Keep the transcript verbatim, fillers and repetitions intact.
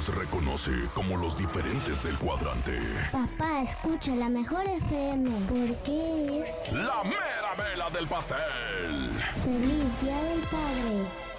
los reconoce como los diferentes del cuadrante. Papá, escucha la mejor F M porque es la mera vela del pastel. Feliz Día del Padre.